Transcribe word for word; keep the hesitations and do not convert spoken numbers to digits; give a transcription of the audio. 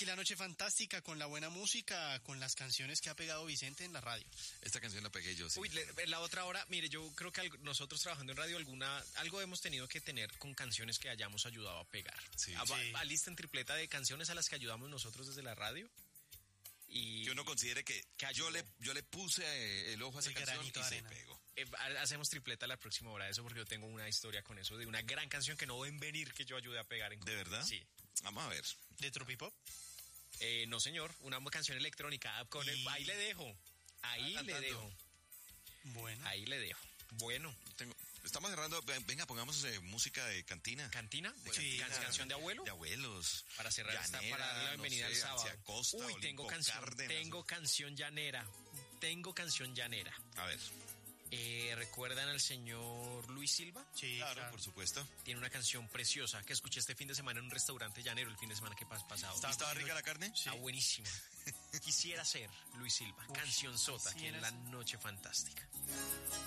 la noche fantástica con la buena música, con las canciones que ha pegado Vicente en la radio. Esta canción la pegué yo, sí. Uy, le- la otra hora, mire, yo creo que algo- nosotros trabajando en radio alguna, algo hemos tenido que tener con canciones que hayamos ayudado a pegar. Sí. A- Sí. Alisten tripleta de canciones a las que ayudamos nosotros desde la radio. Y Que uno considere que, Que yo ayudó. le yo le puse eh, el ojo a esa El canción granito y de se arena. pegó. eh, ha- hacemos tripleta la próxima hora de eso porque yo tengo una historia con eso, de una gran canción que no ven venir que yo ayude a pegar en ¿De verdad? Sí. Vamos a ver. ¿De Tropipop? Eh, no, señor, una canción electrónica. Con el- Y- ahí le dejo. Ahí Ah, le cantando. dejo. Bueno. Ahí le dejo. Bueno, Tengo, estamos cerrando. Ven- Venga, pongamos eh, música de cantina. ¿cantina? Sí, Can- claro. ¿Canción de abuelo? De abuelos. Para cerrar esta, Llanera, para darle la bienvenida no al sé, sábado. hacia Costa, Uy, tengo Olimpo canción, Cárdenas. tengo canción llanera. Tengo canción llanera. A ver. Eh, ¿Recuerdan al señor Luis Silva? Sí, Claro, claro. por supuesto. Tiene una canción preciosa que escuché este fin de semana en un restaurante llanero, el fin de semana que pas pasado. Estaba ¿Estaba comiendo- rica la carne? Está buenísima. Quisiera ser Luis Silva. Uy, Canción sota, aquí en quisiera la ser. noche fantástica.